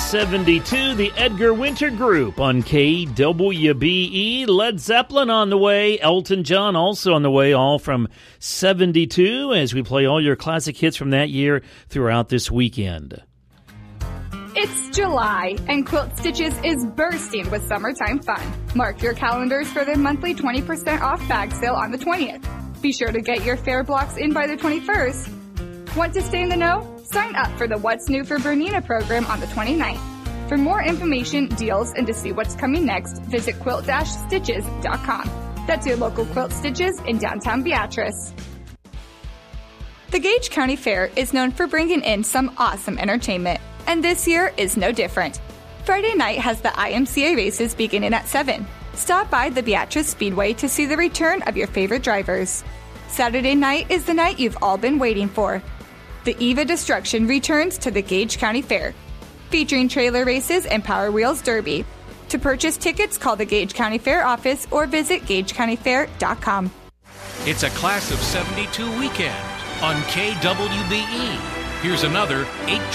72, the Edgar Winter Group on KWBE. Led Zeppelin on the way. Elton John also on the way, all from 72 as we play all your classic hits from that year throughout this weekend. It's July, and Quilt Stitches is bursting with summertime fun. Mark your calendars for their monthly 20% off bag sale on the 20th. Be sure to get your fair blocks in by the 21st. Want to stay in the know? Sign up for the What's New for Bernina program on the 29th. For more information, deals, and to see what's coming next, visit quilt-stitches.com. That's your local Quilt Stitches in downtown Beatrice. The Gage County Fair is known for bringing in some awesome entertainment, and this year is no different. Friday night has the IMCA races beginning at 7. Stop by the Beatrice Speedway to see the return of your favorite drivers. Saturday night is the night you've all been waiting for. The Eva Destruction returns to the Gage County Fair, featuring trailer races and Power Wheels Derby. To purchase tickets, call the Gage County Fair office or visit gagecountyfair.com. It's a Class of 72 weekend on KWBE. Here's another 8